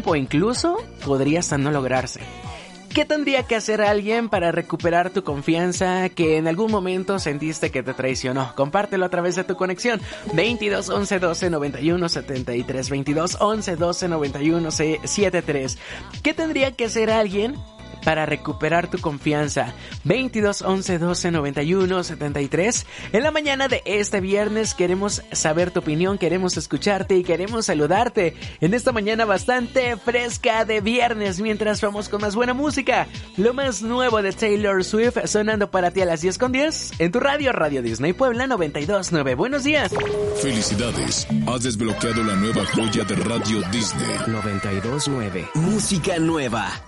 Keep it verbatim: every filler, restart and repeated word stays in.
o incluso podría hasta no lograrse. ¿Qué tendría que hacer alguien para recuperar tu confianza que en algún momento sentiste que te traicionó? Compártelo a través de tu conexión. veintidós, once, doce, noventa y uno, setenta y tres. veintidós, once, doce, noventa y uno, setenta y tres. ¿Qué tendría que hacer alguien para recuperar tu confianza? veintidós, once, doce, noventa y uno, setenta y tres. En la mañana de este viernes queremos saber tu opinión, queremos escucharte y queremos saludarte en esta mañana bastante fresca de viernes, mientras vamos con más buena música. Lo más nuevo de Taylor Swift sonando para ti a las diez con diez en tu radio, Radio Disney Puebla noventa y dos punto nueve. Buenos días. Felicidades, has desbloqueado la nueva joya de Radio Disney noventa y dos punto nueve. Música nueva.